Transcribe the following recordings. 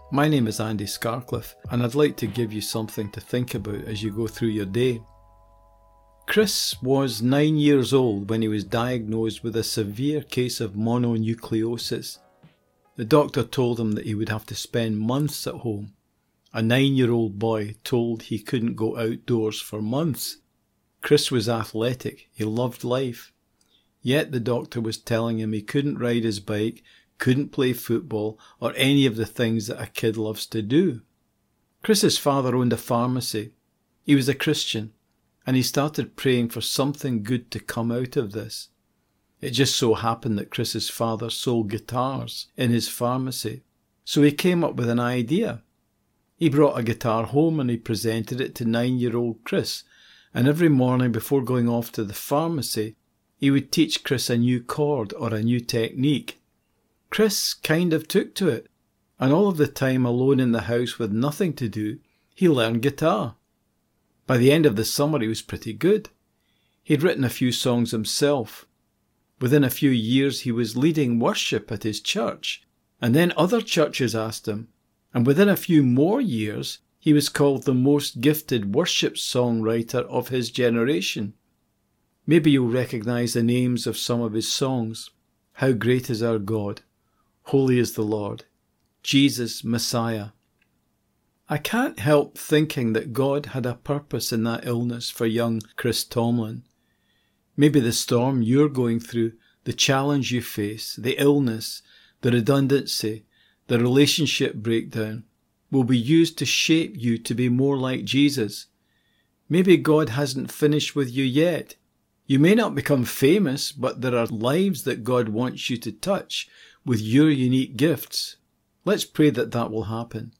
My name is Andy Scarcliffe, and I'd like to give you something to think about as you go through your day. Chris was 9 years old when he was diagnosed with a severe case of mononucleosis. The doctor told him that he would have to spend months at home. A 9-year-old boy told he couldn't go outdoors for months. Chris was athletic, he loved life. Yet the doctor was telling him he couldn't ride his bike, couldn't play football, or any of the things that a kid loves to do. Chris's father owned a pharmacy. He was a Christian, and he started praying for something good to come out of this. It just so happened that Chris's father sold guitars in his pharmacy, so he came up with an idea. He brought a guitar home and he presented it to 9-year-old Chris, and every morning before going off to the pharmacy, he would teach Chris a new chord or a new technique. Chris kind of took to it, and all of the time alone in the house with nothing to do, he learned guitar. By the end of the summer he was pretty good. He'd written a few songs himself. Within a few years he was leading worship at his church, and then other churches asked him, and within a few more years he was called the most gifted worship songwriter of his generation. Maybe you'll recognise the names of some of his songs. How Great Is Our God, Holy is the Lord, Jesus, Messiah. I can't help thinking that God had a purpose in that illness for young Chris Tomlin. Maybe the storm you're going through, the challenge you face, the illness, the redundancy, the relationship breakdown, will be used to shape you to be more like Jesus. Maybe God hasn't finished with you yet. You may not become famous, but there are lives that God wants you to touch with your unique gifts. Let's pray that that will happen.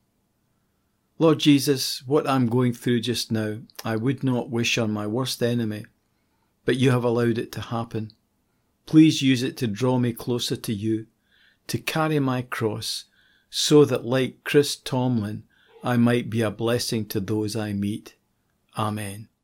Lord Jesus, what I'm going through just now, I would not wish on my worst enemy, but you have allowed it to happen. Please use it to draw me closer to you, to carry my cross, so that like Chris Tomlin, I might be a blessing to those I meet. Amen.